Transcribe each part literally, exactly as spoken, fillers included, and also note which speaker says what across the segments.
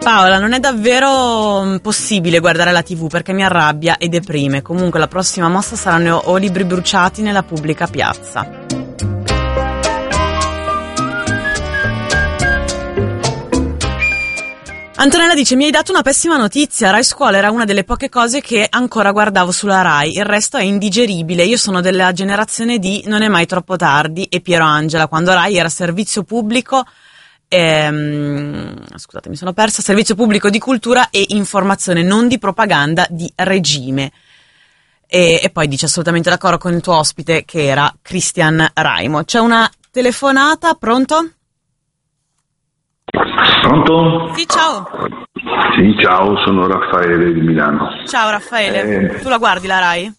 Speaker 1: Paola, non è davvero possibile guardare la tivù perché mi arrabbia e deprime. Comunque la prossima mossa saranno o libri bruciati nella pubblica piazza. Antonella dice: mi hai dato una pessima notizia, Rai Scuola era una delle poche cose che ancora guardavo sulla Rai, il resto è indigeribile, io sono della generazione di Non è mai troppo tardi e Piero Angela, quando Rai era servizio pubblico, ehm, scusate mi sono persa, servizio pubblico di cultura e informazione, non di propaganda di regime. E, e poi dice assolutamente d'accordo con il tuo ospite che era Cristian Raimo. C'è una telefonata, pronto?
Speaker 2: Pronto?
Speaker 1: Sì, ciao.
Speaker 2: Sì, ciao, sono Raffaele di Milano.
Speaker 1: Ciao Raffaele, eh, tu la guardi la Rai?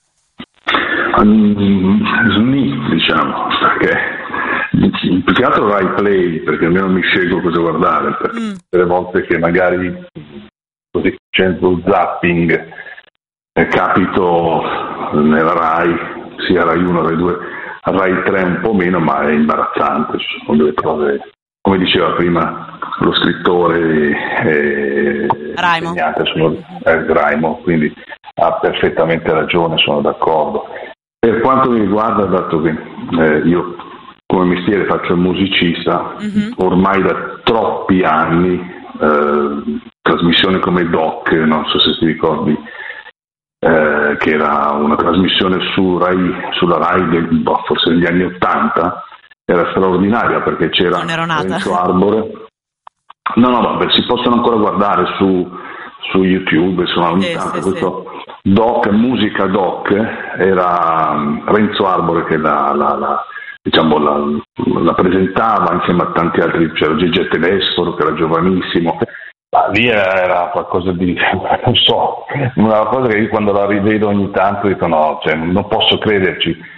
Speaker 2: Um, sni, diciamo, perché più che altro Rai Play, perché almeno mi scelgo cosa guardare, perché mm. per le volte che magari così facendo zapping eh, capito nella Rai, sia Rai uno, Rai due, Rai tre un po' meno, ma è imbarazzante, ci sono delle cose. Come diceva prima lo scrittore eh,
Speaker 1: Raimo.
Speaker 2: Sono, eh, Raimo, quindi ha perfettamente ragione, sono d'accordo. Per quanto mi riguarda, dato che eh, io come mestiere faccio il musicista, mm-hmm. ormai da troppi anni, eh, trasmissioni come Doc, non so se ti ricordi, eh, che era una trasmissione su Rai, sulla Rai del, boh, forse degli anni Ottanta, era straordinaria perché c'era Renzo Arbore. No, no, vabbè, si possono ancora guardare su, su YouTube, insomma, ogni
Speaker 1: sì,
Speaker 2: tanto.
Speaker 1: Sì,
Speaker 2: questo sì. Doc, musica Doc, era Renzo Arbore che la, la, la, diciamo, la, la presentava insieme a tanti altri, c'era Gigi Telesforo che era giovanissimo. Ma lì era qualcosa di, non so, una cosa che io quando la rivedo ogni tanto dico no, cioè, non posso crederci.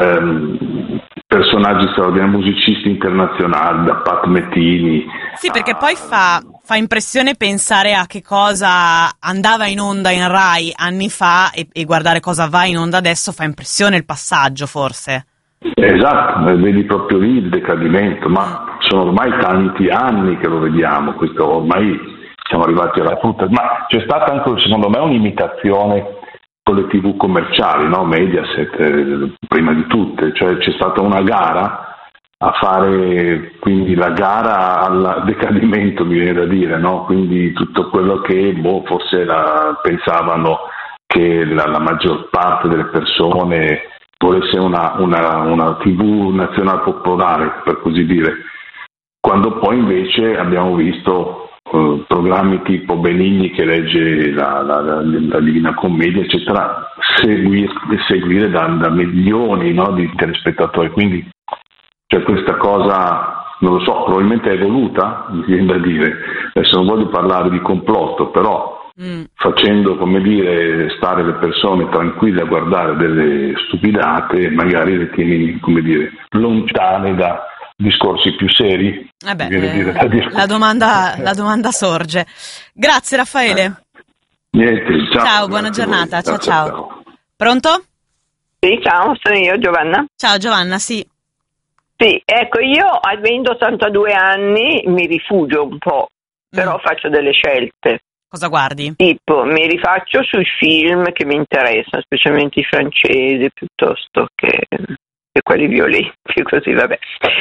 Speaker 2: Um, personaggi straordinari, musicisti internazionali, da Pat Metini.
Speaker 1: Sì, perché poi fa, fa impressione pensare a che cosa andava in onda in Rai anni fa e, e guardare cosa va in onda adesso fa impressione il passaggio, forse.
Speaker 2: Esatto, vedi proprio lì il decadimento, ma sono ormai tanti anni che lo vediamo, questo ormai siamo arrivati alla frutta, ma c'è stata anche secondo me un'imitazione con le tivù commerciali, no? Mediaset eh, prima di tutte, cioè c'è stata una gara a fare quindi la gara al decadimento, mi viene da dire, no? Quindi tutto quello che boh, forse la, pensavano che la, la maggior parte delle persone volesse una, una, una tivù nazionale popolare, per così dire, quando poi invece abbiamo visto Uh, programmi tipo Benigni che legge la, la, la, la Divina Commedia eccetera seguire, seguire da, da milioni, no, di telespettatori, quindi cioè questa cosa non lo so, probabilmente è voluta, mi viene da dire, adesso non voglio parlare di complotto, però mm. facendo come dire stare le persone tranquille a guardare delle stupidate magari le tieni come dire lontane da discorsi più seri.
Speaker 1: Eh beh, eh, la, domanda, la domanda sorge. Grazie Raffaele.
Speaker 2: Niente, ciao.
Speaker 1: Ciao, buona giornata. Ciao, ciao, ciao. Pronto?
Speaker 3: Sì, ciao, sono io Giovanna.
Speaker 1: Ciao Giovanna, sì.
Speaker 3: Sì, ecco, io avendo ottantadue anni mi rifugio un po', però mm. faccio delle scelte.
Speaker 1: Cosa guardi?
Speaker 3: Tipo, mi rifaccio sui film che mi interessano, specialmente i francesi, piuttosto che... quelli violenti, così vabbè.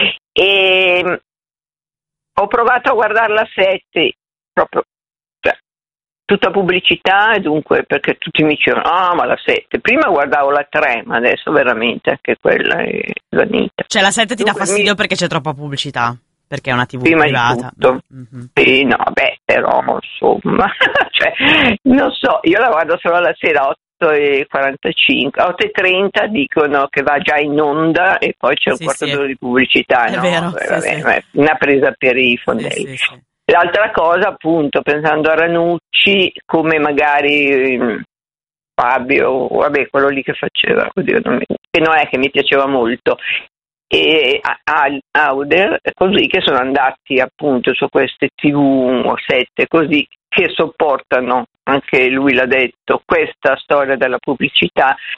Speaker 3: E ho provato a guardare la sette, proprio cioè, tutta pubblicità e dunque perché tutti mi dicevano ah ma la sette, prima guardavo la tre ma adesso veramente anche quella è svanita.
Speaker 1: Cioè la sette ti dunque, dà fastidio mi... perché c'è troppa pubblicità? Perché è una tivù prima privata?
Speaker 3: Di tutto. Mm-hmm. Sì, no, beh, però insomma, cioè, non so, io la guardo solo la sera, otto e quarantacinque, otto e trenta dicono che va già in onda e poi c'è un sì, quarto sì. d'ora di pubblicità,
Speaker 1: è
Speaker 3: no?
Speaker 1: Vero,
Speaker 3: Beh,
Speaker 1: sì,
Speaker 3: vabbè,
Speaker 1: sì.
Speaker 3: Una presa per i fondelli. Sì, sì, sì. L'altra cosa, appunto, pensando a Ranucci, come magari mh, Fabio, vabbè, quello lì che faceva, oddio, non mi, che non è che mi piaceva molto, e Auder, così, che sono andati appunto su queste tivù sette così, che sopportano, anche lui l'ha detto, questa storia della pubblicità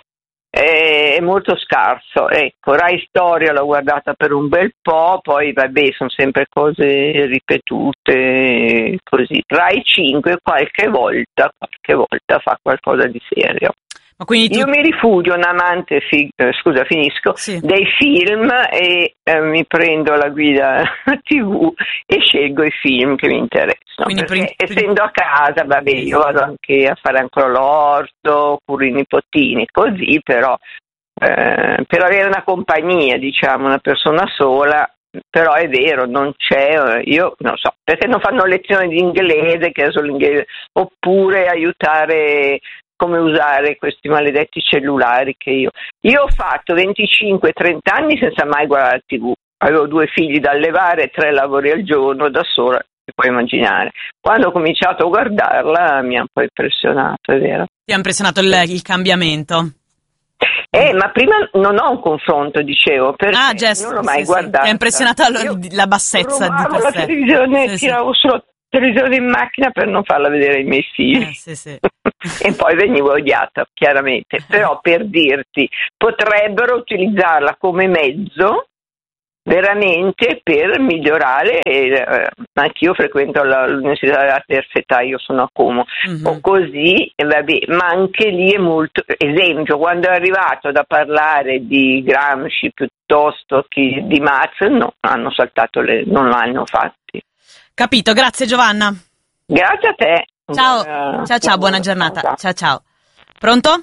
Speaker 3: è, è molto scarso. Ecco, Rai Storia l'ho guardata per un bel po', poi vabbè, sono sempre cose ripetute, così. Rai cinque qualche volta, qualche volta fa qualcosa di serio.
Speaker 1: Ma quindi tu...
Speaker 3: Io mi rifugio, un amante, fi- eh, scusa, finisco,
Speaker 1: sì.
Speaker 3: dei film e eh, mi prendo la guida tivù e scelgo i film che mi interessano.
Speaker 1: Quindi
Speaker 3: perché
Speaker 1: prim-
Speaker 3: essendo a casa, vabbè, io vado anche a fare ancora l'orto, curo i nipotini, così, però eh, per avere una compagnia, diciamo, una persona sola. Però è vero, non c'è, io non so, perché non fanno lezioni di inglese, che adesso l'inglese, oppure aiutare come usare questi maledetti cellulari che io. Io ho fatto venticinque trenta anni senza mai guardare la tivù. Avevo due figli da allevare, tre lavori al giorno da sola, ti puoi immaginare. Quando ho cominciato a guardarla mi ha un po' impressionato, è vero.
Speaker 1: Ti ha impressionato il, il cambiamento?
Speaker 3: Eh, ma prima non ho un confronto, dicevo, perché
Speaker 1: ah, Jess,
Speaker 3: non l'ho mai
Speaker 1: sì,
Speaker 3: guardata.
Speaker 1: Sì. Ti ha impressionata
Speaker 3: Io
Speaker 1: la bassezza di per
Speaker 3: la
Speaker 1: sé.
Speaker 3: televisione,
Speaker 1: sì,
Speaker 3: tiravo sì. sulla televisione in macchina per non farla vedere ai miei figli.
Speaker 1: Eh, sì, sì.
Speaker 3: E poi venivo odiata, chiaramente. Però per dirti, potrebbero utilizzarla come mezzo veramente per migliorare. Eh, anch'io frequento la, l'Università della Terza Età, io sono a Como, mm-hmm. o così, eh, vabbè, ma anche lì è molto. Esempio, quando è arrivato da parlare di Gramsci piuttosto che di Marx, no, hanno saltato le, non l'hanno fatti.
Speaker 1: Capito, grazie Giovanna.
Speaker 3: Grazie a te.
Speaker 1: Ciao,
Speaker 3: buona,
Speaker 1: ciao, ciao, buona giornata. Ciao, ciao. Pronto?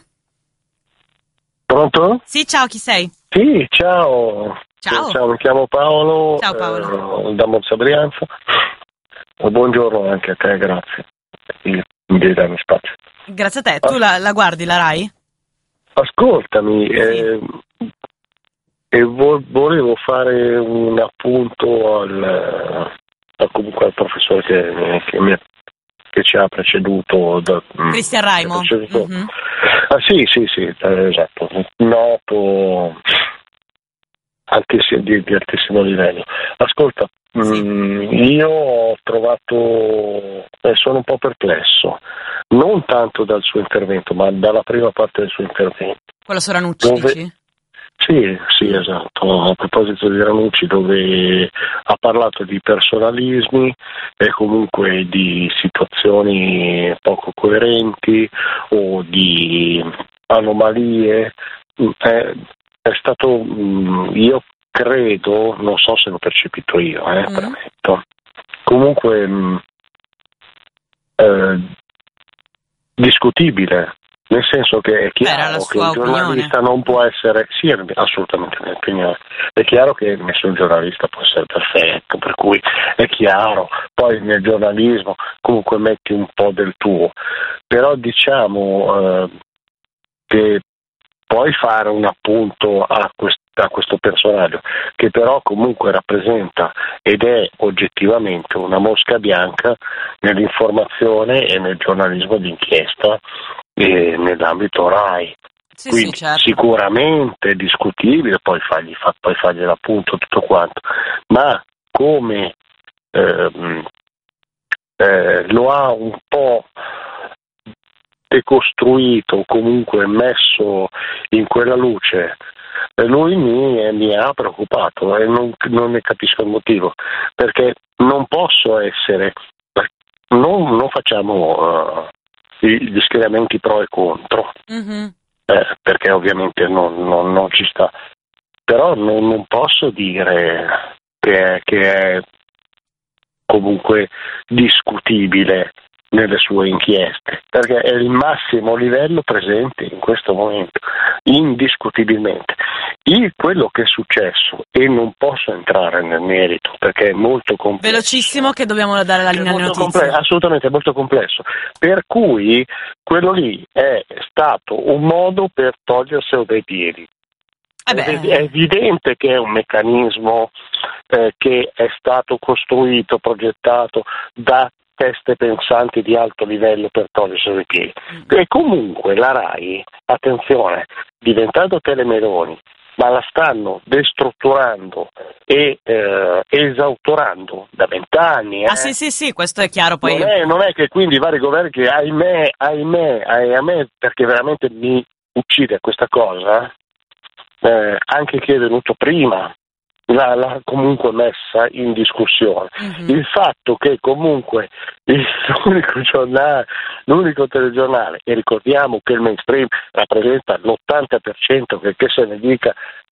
Speaker 4: Pronto?
Speaker 1: Sì, ciao, chi sei?
Speaker 4: Sì, ciao.
Speaker 1: Ciao.
Speaker 4: Ciao, mi chiamo Paolo.
Speaker 1: Ciao Paolo.
Speaker 4: Eh, da Monza Brianza. Buongiorno anche a te, grazie. Di darmi spazio.
Speaker 1: Grazie a te. Tu la, la guardi, la Rai?
Speaker 4: Ascoltami,
Speaker 1: sì.
Speaker 4: eh, e vo- volevo fare un appunto al, a, comunque al professore che, che, mi, che ci ha preceduto. Da,
Speaker 1: Cristian Raimo.
Speaker 4: Preceduto. Mm-hmm. Ah, sì, sì, sì, eh, esatto. Noto altissimo, di, di altissimo livello. Ascolta, sì. mh, io ho trovato, eh, sono un po' perplesso, non tanto dal suo intervento, ma dalla prima parte del suo intervento.
Speaker 1: Quella su Ranucci,
Speaker 4: dove,
Speaker 1: dici?
Speaker 4: Sì, sì, esatto. A proposito di Ranucci, dove ha parlato di personalismi e comunque di situazioni poco coerenti o di anomalie. È, è stato, io credo, non so se l'ho percepito io, eh, mm. premetto. Comunque mh, eh, discutibile. Nel senso che è chiaro che il giornalista opinione. non può essere, sì, assolutamente la mia opinione, è chiaro che nessun giornalista può essere perfetto, per cui è chiaro, poi nel giornalismo comunque metti un po' del tuo, però diciamo eh, che puoi fare un appunto a, quest- a questo personaggio, che però comunque rappresenta ed è oggettivamente una mosca bianca nell'informazione e nel giornalismo d'inchiesta e nell'ambito Rai.
Speaker 1: Sì,
Speaker 4: Quindi
Speaker 1: sì, certo.
Speaker 4: Sicuramente discutibile, poi fargli, fa, poi fargli l'appunto tutto quanto, ma come ehm, eh, lo ha un po' decostruito o comunque messo in quella luce, lui mi, mi ha preoccupato e non, non ne capisco il motivo, perché non posso essere, non, non facciamo uh, gli schieramenti pro e contro, mm-hmm. eh, perché ovviamente non, non, non ci sta, però non, non posso dire che, che è comunque discutibile nelle sue inchieste, perché è il massimo livello presente in questo momento, indiscutibilmente. Il, quello che è successo, e non posso entrare nel merito perché è molto complesso.
Speaker 1: Velocissimo che dobbiamo dare la linea alle notizie.
Speaker 4: Complesso, assolutamente, è molto complesso. Per cui quello lì è stato un modo per toglierselo dai piedi.
Speaker 1: Eh
Speaker 4: è evidente che è un meccanismo eh, che è stato costruito, progettato da teste pensanti di alto livello per toglierselo dai piedi. Mm. E comunque la Rai, attenzione, diventando Telemeloni, ma la stanno destrutturando e eh, esautorando da vent'anni. Eh.
Speaker 1: Ah sì sì sì, questo è chiaro. Poi
Speaker 4: non è, non è che quindi vari governi che ahimè, ahimè, ahimè, perché veramente mi uccide questa cosa, eh, anche chi è venuto prima l'ha, l'ha comunque messa in discussione. Mm-hmm. Il fatto che comunque il, l'unico giornale, l'unico telegiornale, e ricordiamo che il mainstream rappresenta l'ottanta per cento, che, che se ne dica,